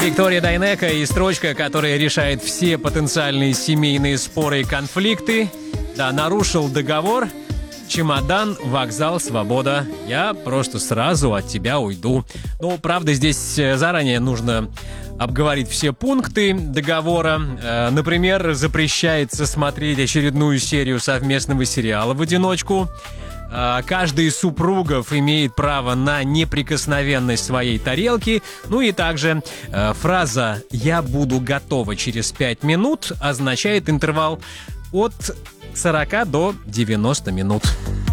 Виктория Дайнеко и строчка, которая решает все потенциальные семейные споры и конфликты. Да, нарушил договор. Чемодан, вокзал, свобода. Я просто сразу от тебя уйду. Ну, правда, здесь заранее нужно обговорить все пункты договора. Например, запрещается смотреть очередную серию совместного сериала в одиночку. Каждый из супругов имеет право на неприкосновенность своей тарелки. Ну и также фраза «я буду готова через 5 минут» означает интервал от 40 до 90 минут.